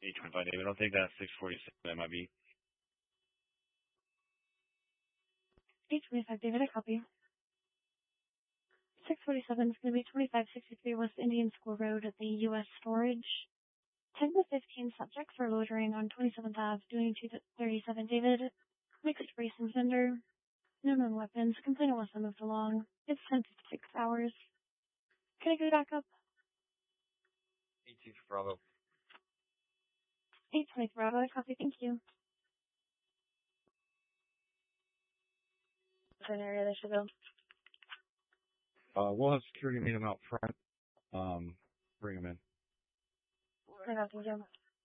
825 David. I'll take that 646 MIB. 825 David, I copy. 647 is going to be 2563 West Indian School Road at the U.S. Storage. 10 to 15 subjects are loitering on 27th Ave, doing 237 David. Mixed race and gender. No known weapons. Complainant wants them moved along. It's 10:56 hours. Can I go back up? 18 for Bravo. 820 Bravo, I copy, thank you. Is there an area they should go? We'll have security meet them out front. Bring them in. I got you.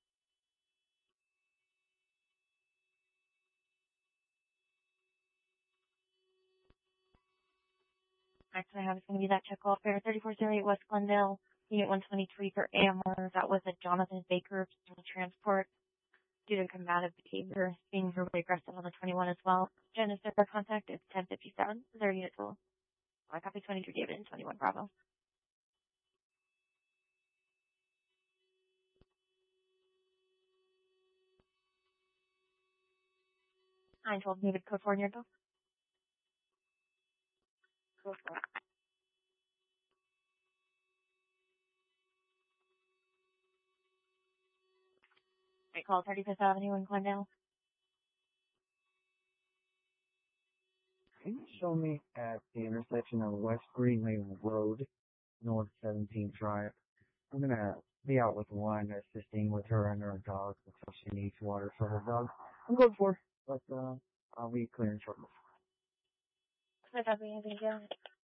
Next I have is going to be that check call fare 3408 West Glendale, Unit 123 for AMR. That was a Jonathan Baker transport due to combative behavior, being verbally aggressive on the 21 as well. Jen, is there a contact? It's 1057. Is there a unit total? I copy 23 David and 21 Bravo. 912 David, code 4 near go. Go for it. Right, call 35th Avenue in Glendale. Can you show me at the intersection of West Greenway Road, North 17th Drive? I'm going to be out with one, assisting with her and her dog until she needs water for her dog. I'm good for, but I'll be clearing shortly. Could I have anything to do?